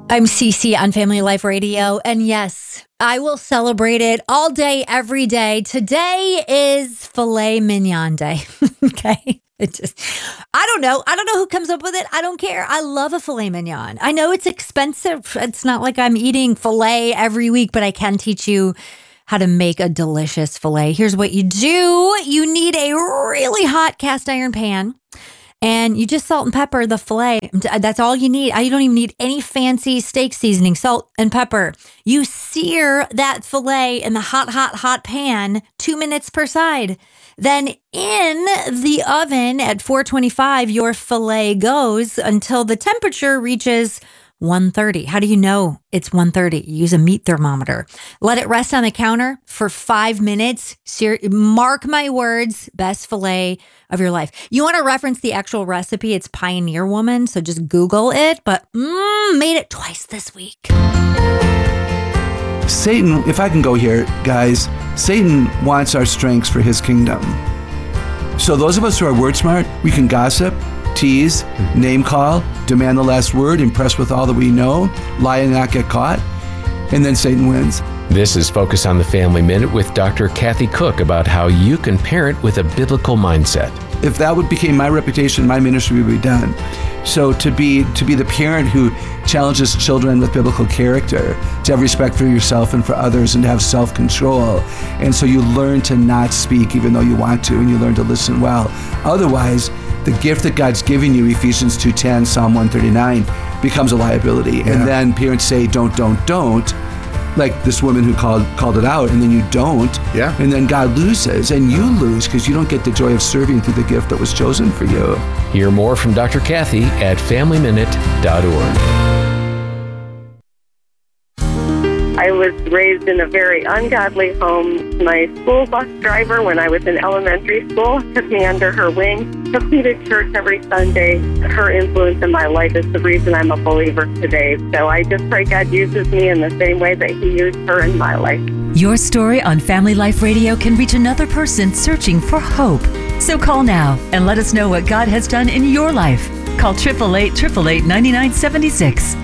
I'm Cece on Family Life Radio, and yes, I will celebrate it all day, every day. Today is filet mignon day. Okay. I don't know. I don't know who comes up with it. I don't care. I love a filet mignon. I know it's expensive. It's not like I'm eating filet every week, but I can teach you how to make a delicious filet. Here's what you do. You need a really hot cast iron pan. And you just salt and pepper the filet. That's all you need. You don't even need any fancy steak seasoning. Salt and pepper. You sear that filet in the hot pan, 2 minutes per side. Then in the oven at 425, your filet goes until the temperature reaches 130. How do you know it's 130? You use a meat thermometer. Let it rest on the counter for 5 minutes. Mark my words, best filet of your life. You want to reference the actual recipe? It's Pioneer Woman, so just Google it. But made it twice this week. Satan, if I can go here, guys, Satan wants our strengths for his kingdom. So those of us who are word smart, we can gossip, tease, name call, demand the last word, impress with all that we know, lie and not get caught, and then Satan wins. This is Focus on the Family Minute with Dr. Kathy Cook about how you can parent with a biblical mindset. If that became my reputation, my ministry would be done. So to be the parent who challenges children with biblical character, to have respect for yourself and for others, and to have self-control. And so you learn to not speak even though you want to, and you learn to listen well. Otherwise, the gift that God's giving you, Ephesians 2:10, Psalm 139, becomes a liability. Yeah. And then parents say, don't, like this woman who called it out, and then you don't. Yeah. And then God loses, and you lose because you don't get the joy of serving through the gift that was chosen for you. Hear more from Dr. Kathy at FamilyMinute.org. I was raised in a very ungodly home. My school bus driver, when I was in elementary school, took me under her wing, took me to church every Sunday. Her influence in my life is the reason I'm a believer today. So I just pray God uses me in the same way that He used her in my life. Your story on Family Life Radio can reach another person searching for hope. So call now and let us know what God has done in your life. Call 888-888-9976.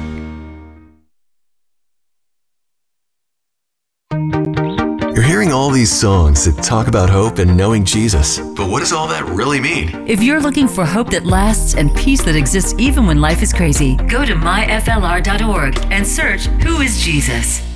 You're hearing all these songs that talk about hope and knowing Jesus. But what does all that really mean? If you're looking for hope that lasts and peace that exists even when life is crazy, go to myflr.org and search Who is Jesus?